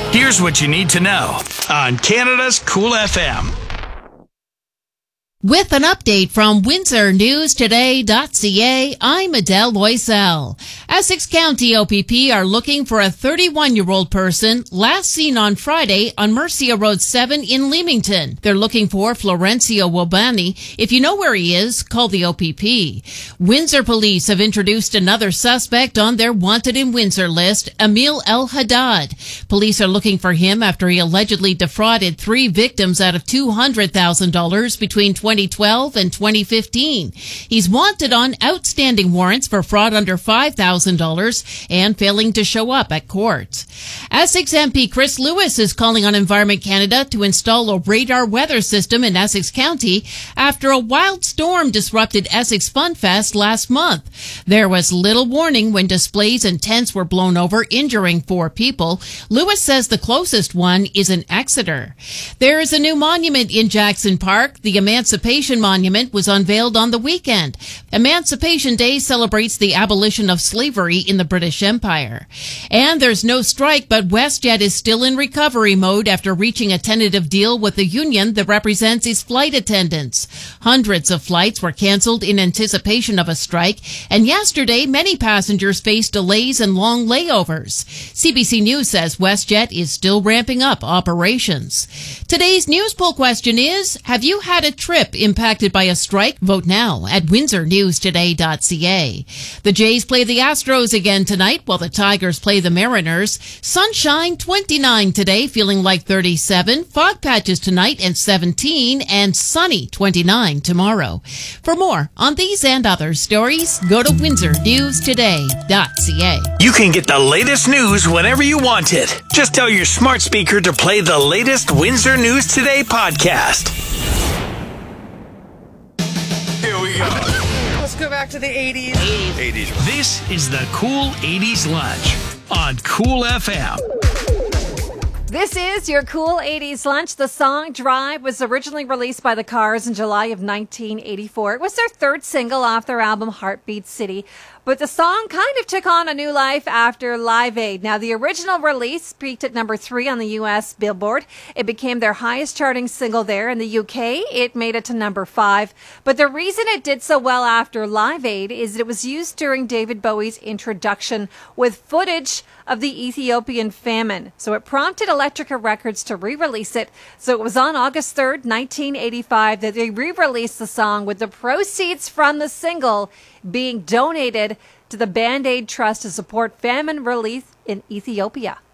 Here's what you need to know on Canada's Cool FM. With an update from WindsorNewsToday.ca, I'm Adele Loisel. Essex County OPP are looking for a 31-year-old person last seen on Friday on Mercia Road 7 in Leamington. They're looking for Florencio Wobani. If you know where he is, call the OPP. Windsor police have introduced another suspect on their wanted in Windsor list, Emil El Haddad. Police are looking for him after he allegedly defrauded 3 victims out of $200,000 between 2012 and 2015. He's wanted on outstanding warrants for fraud under $5,000 and failing to show up at court. Essex MP Chris Lewis is calling on Environment Canada to install a radar weather system in Essex County after a wild storm disrupted Essex Fun Fest last month. There was little warning when displays and tents were blown over, injuring 4 people. Lewis says the closest one is in Exeter. There is a new monument in Jackson Park. The Emancipation Monument was unveiled on the weekend. Emancipation Day celebrates the abolition of slavery in the British Empire. And there's no strike, but WestJet is still in recovery mode after reaching a tentative deal with the union that represents its flight attendants. Hundreds of flights were canceled in anticipation of a strike, and yesterday many passengers faced delays and long layovers. CBC News says WestJet is still ramping up operations. Today's news poll question is, have you had a trip impacted by a strike? Vote now at WindsorNewsToday.ca. The Jays play the Astros again tonight while the Tigers play the Mariners. Sunshine 29 today, feeling like 37. Fog patches tonight and 17, and sunny 29 tomorrow. For more on these and other stories, go to WindsorNewsToday.ca. You can get the latest news whenever you want it. Just tell your smart speaker to play the latest Windsor News Today podcast. Here we go. Let's go back to the 80s. 80s. This is the Cool 80s Lunch on Cool FM. This is your Cool 80s Lunch. The song Drive was originally released by the Cars in July of 1984. It was their 3rd single off their album Heartbeat City. But the song kind of took on a new life after Live Aid. Now, the original release peaked at number 3 on the U.S. Billboard. It became their highest charting single there. In the U.K., it made it to number 5. But the reason it did so well after Live Aid is that it was used during David Bowie's introduction with footage of the Ethiopian famine. So it prompted Electrica Records to re-release it. So it was on August 3rd, 1985, that they re-released the song with the proceeds from the single being donated to the Band-Aid Trust to support famine relief in Ethiopia.